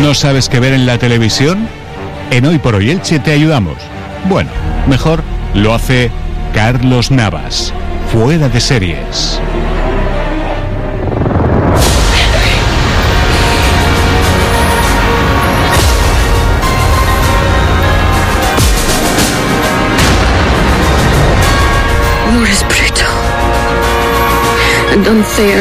¿No sabes qué ver en la televisión? En Hoy por Hoy Elche te ayudamos. Bueno, mejor lo hace Carlos Navas, Fuera de Series. War is brutal and unfair.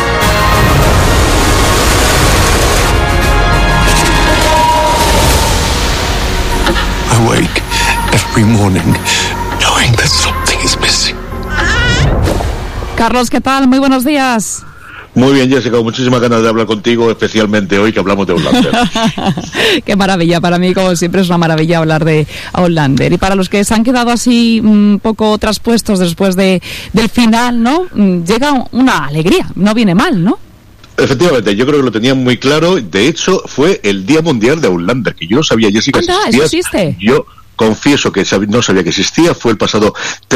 I wake every morning knowing that something is missing. Carlos, ¿qué tal? Muy buenos días. Muy bien, Jessica, muchísimas ganas de hablar contigo, especialmente hoy que hablamos de Outlander. Qué maravilla, para mí como siempre es una maravilla hablar de Outlander. Y para los que se han quedado así un poco traspuestos después del final, ¿no? Llega una alegría, no viene mal, ¿no? Efectivamente, yo creo que lo tenía muy claro. De hecho, fue el Día Mundial de Outlander, que yo no sabía, Jessica. Anda, ¿eso existe? Yo confieso que no sabía que existía. Fue el pasado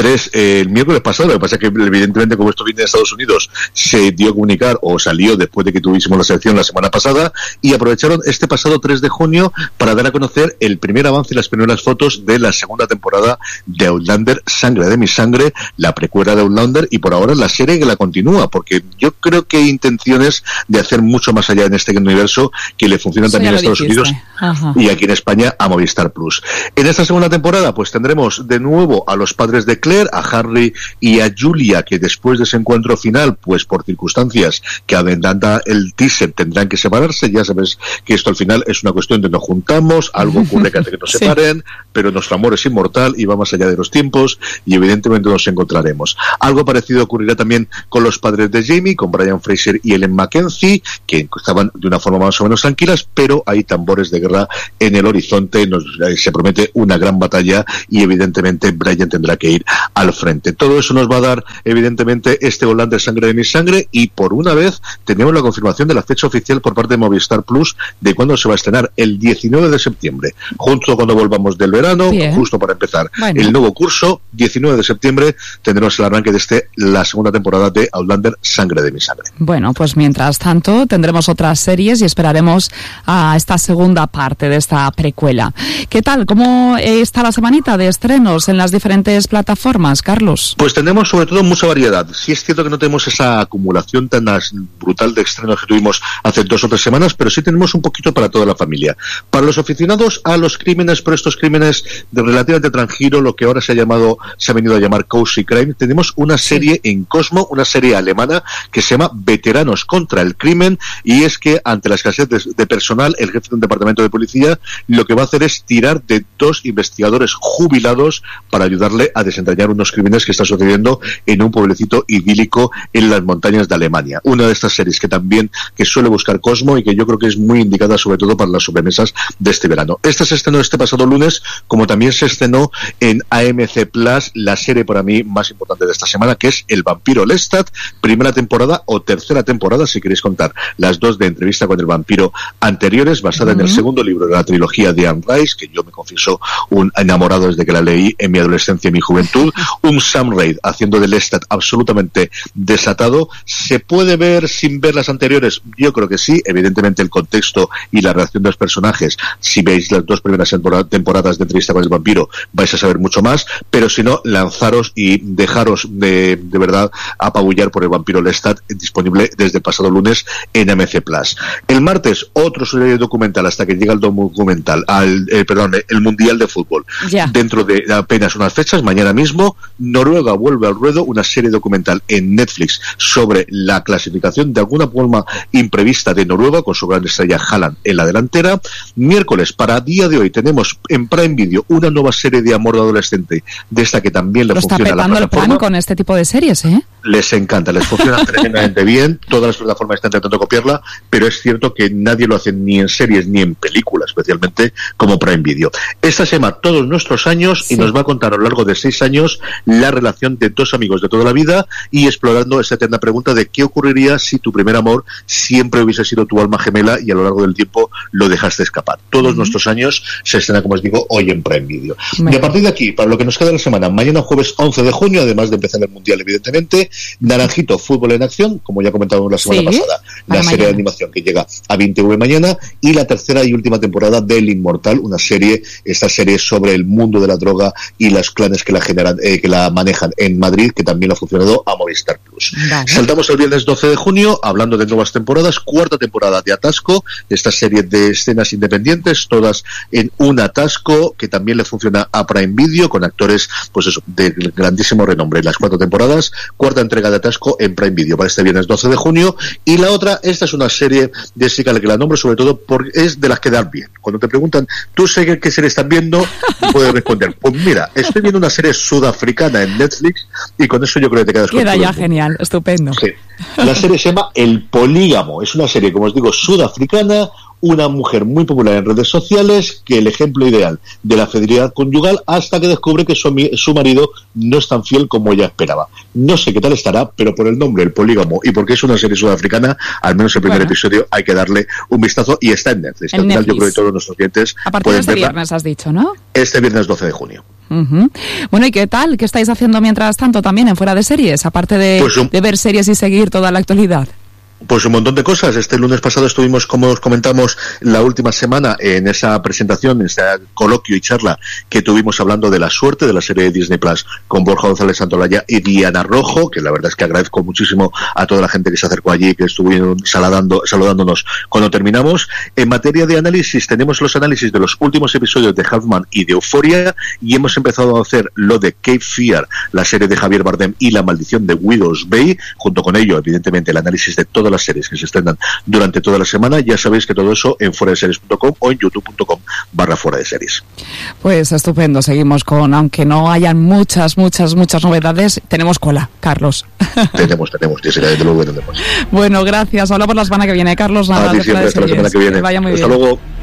el miércoles pasado. Lo que pasa es que evidentemente, como esto viene de Estados Unidos, se dio a comunicar o salió después de que tuviésemos la selección la semana pasada, y aprovecharon este pasado 3 de junio para dar a conocer el primer avance y las primeras fotos de la segunda temporada de Outlander, Sangre de mi sangre, la precuela de Outlander, y por ahora la serie que la continúa, porque yo creo que hay intenciones de hacer mucho más allá en este universo, que le funcionan también a Estados Unidos. Ajá. Y aquí en España a Movistar Plus. En esta segunda temporada pues tendremos de nuevo a los padres de Claire, a Harry y a Julia, que después de ese encuentro final, pues por circunstancias que adelanta el teaser tendrán que separarse. Ya sabes que esto al final es una cuestión de nos juntamos, algo ocurre que hace que nos separen, pero nuestro amor es inmortal y va más allá de los tiempos, y evidentemente nos encontraremos. Algo parecido ocurrirá también con los padres de Jamie, con Brian Fraser y Ellen Mackenzie, que estaban de una forma más o menos tranquilas, pero hay tambores de guerra en el horizonte. Se promete una gran batalla y evidentemente Brian tendrá que ir al frente. Todo eso nos va a dar evidentemente este Outlander, Sangre de mi sangre, y por una vez tenemos la confirmación de la fecha oficial por parte de Movistar Plus de cuándo se va a estrenar, el 19 de septiembre, justo cuando volvamos del verano. Bien. Justo para empezar el nuevo curso. 19 de septiembre tendremos el arranque de la segunda temporada de Outlander, Sangre de mi sangre. Bueno, pues mientras tanto tendremos otras series y esperaremos a esta segunda parte de esta precuela. ¿Qué tal? ¿Cómo está la semanita de estrenos en las diferentes plataformas, Carlos? Pues tenemos sobre todo mucha variedad. Sí es cierto que no tenemos esa acumulación tan brutal de estrenos que tuvimos hace 2 o 3 semanas, pero sí tenemos un poquito para toda la familia. Para los aficionados a los crímenes, pero estos crímenes de relativamente tranquilo, lo que ahora se ha venido a llamar Cozy Crime, tenemos una serie en Cosmo, una serie alemana que se llama Veteranos contra el Crimen, y es que ante la escasez de personal, el jefe de un departamento de policía lo que va a hacer es tirar de 2 investigadores jubilados para ayudarle a desentrañar unos crímenes que están sucediendo en un pueblecito idílico en las montañas de Alemania. Una de estas series que suele buscar Cosmo y que yo creo que es muy indicada sobre todo para las sobremesas de este verano. Esta se estrenó este pasado lunes, como también se estrenó en AMC Plus la serie para mí más importante de esta semana, que es El vampiro Lestat, primera temporada o tercera temporada, si queréis contar las 2 de Entrevista con el vampiro anteriores, basada en el segundo libro de la trilogía de Anne Rice, que yo me confieso un enamorado desde que la leí en mi adolescencia y mi juventud. Un Sam Raid haciendo de Lestat absolutamente desatado. ¿Se puede ver sin ver las anteriores? Yo creo que sí. Evidentemente el contexto y la reacción de los personajes, si veis las 2 primeras temporadas de Entrevista con el vampiro, vais a saber mucho más, pero si no, lanzaros y dejaros de verdad apabullar por el vampiro Lestat, disponible desde el pasado lunes en AMC Plus. El martes, otro serie documental hasta que llega el documental, el Mundial de Fútbol. Dentro de apenas unas fechas, mañana mismo, Noruega vuelve al ruedo, una serie documental en Netflix sobre la clasificación de alguna forma imprevista de Noruega, con su gran estrella Haaland en la delantera. Miércoles, para día de hoy, tenemos en Prime Video una nueva serie de amor de adolescente, de esta que también le funciona a la plataforma. Lo está petando el Prime con este tipo de series, ¿eh? Les encanta, les funciona tremendamente bien. Todas las plataformas están intentando copiarla, pero es cierto que nadie lo hace ni en series ni en películas, especialmente como Prime Video. Esta semana tema Todos nuestros años, y nos va a contar a lo largo de 6 años la relación de dos amigos de toda la vida y explorando esa eterna pregunta de qué ocurriría si tu primer amor siempre hubiese sido tu alma gemela y a lo largo del tiempo lo dejaste escapar. Todos nuestros años se estrena, como os digo, hoy en Prime Video. Y a partir de aquí, para lo que nos queda de la semana, mañana jueves 11 de junio, además de empezar el Mundial, evidentemente, Naranjito, Fútbol en Acción, como ya comentábamos la semana pasada, la serie de animación que llega a 20V mañana, y la tercera y última temporada del Inmortal, esta serie sobre el mundo de la droga y los clanes que la generan, que la manejan en Madrid, que también ha funcionado a Movistar Plus. Saltamos el viernes 12 de junio, hablando de nuevas temporadas, cuarta temporada de Atasco, esta serie de escenas independientes, todas en un atasco, que también le funciona a Prime Video, con actores, pues eso, de grandísimo renombre en las 4 temporadas, cuarta entrega de Atasco en Prime Video para este viernes 12 de junio, y la otra, esta es una serie de Jessica, que la nombro sobre todo porque es de las que dan bien. Cuando te preguntan, ¿tú sé qué serie estás viendo? Puedes responder, pues mira, estoy viendo una serie sudafricana en Netflix, y con eso yo creo que te quedas con queda ya genial, estupendo. Sí. La serie se llama El Polígamo, es una serie, como os digo, sudafricana, una mujer muy popular en redes sociales, que el ejemplo ideal de la fidelidad conyugal, hasta que descubre que su marido no es tan fiel como ella esperaba. No sé qué tal estará, pero por el nombre, El Polígamo, y porque es una serie sudafricana, al menos el primer episodio hay que darle un vistazo, y está en Netflix. Al final yo creo que todos nuestros clientes a partir de este viernes, has dicho, ¿no? Este viernes 12 de junio. Bueno, ¿y qué tal? ¿Qué estáis haciendo mientras tanto también en Fuera de Series? Aparte de ver series y seguir toda la actualidad. Pues un montón de cosas. Este lunes pasado estuvimos, como os comentamos, la última semana en esa presentación, en ese coloquio y charla que tuvimos hablando de La Suerte, de la serie de Disney Plus, con Borja González Santolaya y Diana Rojo, que la verdad es que agradezco muchísimo a toda la gente que se acercó allí, que estuvieron saludándonos cuando terminamos. En materia de análisis, tenemos los análisis de los últimos episodios de Halfman y de Euphoria, y hemos empezado a hacer lo de Cape Fear, la serie de Javier Bardem, y La Maldición de Widow's Bay, junto con ello, evidentemente, el análisis de todas las series que se estrenan durante toda la semana. Ya sabéis que todo eso en fueradeseries.com o en youtube.com/fueradeseries. Pues estupendo, seguimos con, aunque no hayan muchas novedades, tenemos cola, Carlos. Tenemos, Jessica, desde luego tenemos. Bueno, gracias. Hablamos la semana que viene, Carlos. Nada, hasta la semana que viene. Que vaya muy hasta bien. Luego.